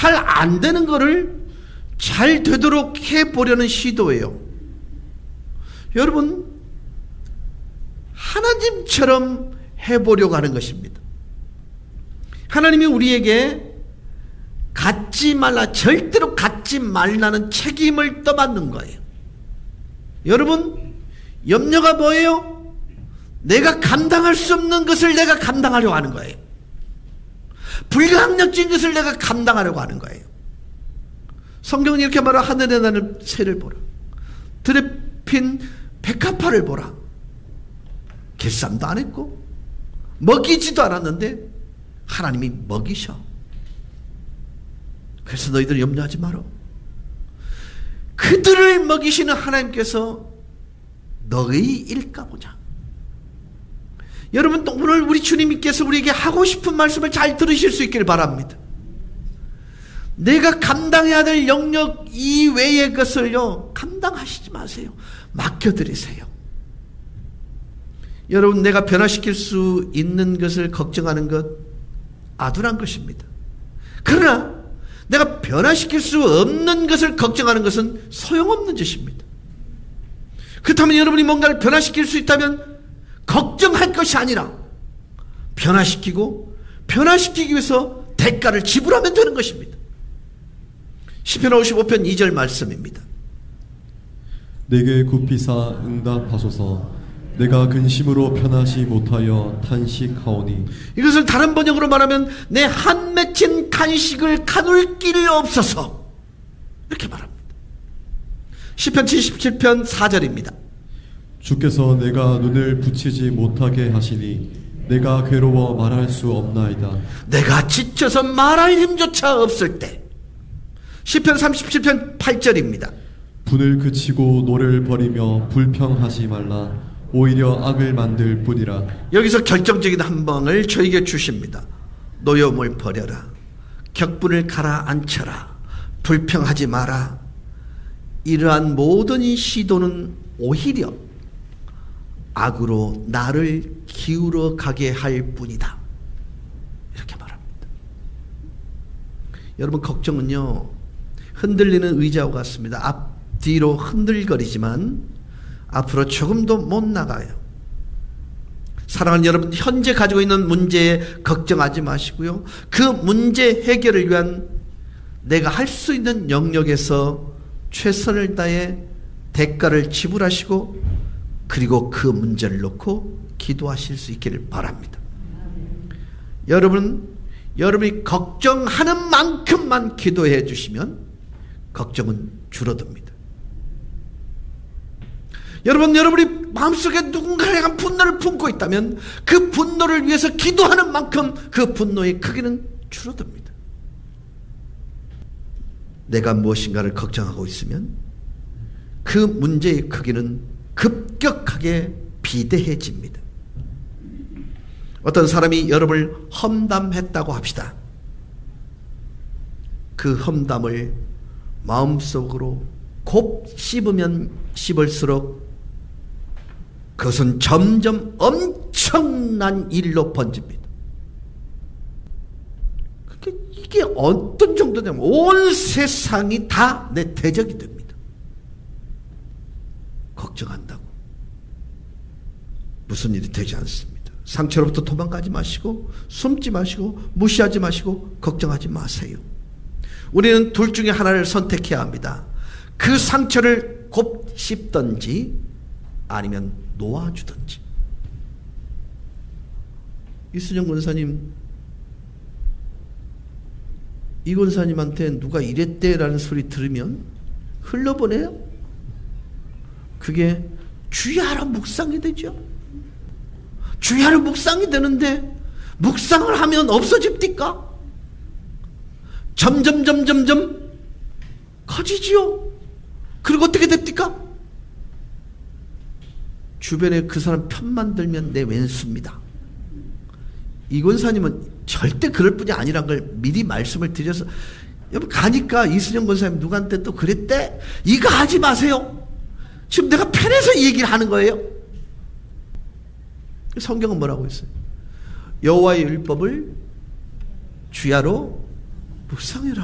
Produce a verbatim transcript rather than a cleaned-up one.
잘 안 되는 거를 잘 되도록 해보려는 시도예요. 여러분, 하나님처럼 해보려고 하는 것입니다. 하나님이 우리에게 갖지 말라, 절대로 갖지 말라는 책임을 떠받는 거예요. 여러분, 염려가 뭐예요? 내가 감당할 수 없는 것을 내가 감당하려고 하는 거예요. 불가항력적인 것을 내가 감당하려고 하는 거예요. 성경은 이렇게 말하, 하늘에 나는 새를 보라, 들에 핀 백합화를 보라. 길쌈도 안 했고 먹이지도 않았는데 하나님이 먹이셔. 그래서 너희들 염려하지 마라. 그들을 먹이시는 하나님께서 너희 일까 보자. 여러분, 오늘 우리 주님께서 우리에게 하고 싶은 말씀을 잘 들으실 수 있기를 바랍니다. 내가 감당해야 될 영역 이외의 것을요, 감당하시지 마세요. 맡겨드리세요. 여러분, 내가 변화시킬 수 있는 것을 걱정하는 것 아둔한 것입니다. 그러나 내가 변화시킬 수 없는 것을 걱정하는 것은 소용없는 짓입니다. 그렇다면 여러분이 뭔가를 변화시킬 수 있다면 걱정할 것이 아니라 변화시키고 변화시키기 위해서 대가를 지불하면 되는 것입니다. 시편 오십오 편 이 절 말씀입니다. 내게 굽히사 응답하소서. 내가 근심으로 편하지 못하여 탄식하오니. 이것을 다른 번역으로 말하면 내 한 맺힌 간식을 가눌 길이 없어서, 이렇게 말합니다. 시편 칠십칠 편 사 절입니다. 주께서 내가 눈을 붙이지 못하게 하시니 내가 괴로워 말할 수 없나이다. 내가 지쳐서 말할 힘조차 없을 때. 시편 삼십칠 편 팔 절입니다. 분을 그치고 노를 버리며 불평하지 말라. 오히려 악을 만들 뿐이라. 여기서 결정적인 한 방을 저에게 주십니다. 노여움을 버려라. 격분을 가라앉혀라. 불평하지 마라. 이러한 모든 이 시도는 오히려 악으로 나를 기울어 가게 할 뿐이다. 이렇게 말합니다. 여러분, 걱정은요, 흔들리는 의자와 같습니다. 앞뒤로 흔들거리지만 앞으로 조금도 못 나가요. 사랑하는 여러분, 현재 가지고 있는 문제에 걱정하지 마시고요, 그 문제 해결을 위한 내가 할 수 있는 영역에서 최선을 다해 대가를 지불하시고, 그리고 그 문제를 놓고 기도하실 수 있기를 바랍니다. 여러분, 여러분이 걱정하는 만큼만 기도해 주시면 걱정은 줄어듭니다. 여러분, 여러분이 마음속에 누군가에 대한 분노를 품고 있다면 그 분노를 위해서 기도하는 만큼 그 분노의 크기는 줄어듭니다. 내가 무엇인가를 걱정하고 있으면 그 문제의 크기는 급격하게 비대해집니다. 어떤 사람이 여러분을 험담했다고 합시다. 그 험담을 마음속으로 곱 씹으면 씹을수록 그것은 점점 엄청난 일로 번집니다. 이게 어떤 정도냐면 온 세상이 다 내 대적이 됩니다. 걱정한다고 무슨 일이 되지 않습니다. 상처로부터 도망가지 마시고, 숨지 마시고, 무시하지 마시고, 걱정하지 마세요. 우리는 둘 중에 하나를 선택해야 합니다. 그 상처를 곱 씹든지 아니면 놓아주든지. 이순영 권사님, 이 권사님한테 누가 이랬대라는 소리 들으면 흘러보내요. 그게 주야로 묵상이 되죠. 주야로 묵상이 되는데 묵상을 하면 없어집니까? 점점 점점 점 커지지요. 그리고 어떻게 됩니까? 주변에 그 사람 편만 들면 내 왼수입니다. 이 권사님은 절대 그럴 뿐이 아니란 걸 미리 말씀을 드려서, 여러분, 가니까 이순영 권사님 누구한테 또 그랬대? 이거 하지 마세요. 지금 내가 편해서 이 얘기를 하는 거예요. 성경은 뭐라고 했어요? 여호와의 율법을 주야로 묵상해라.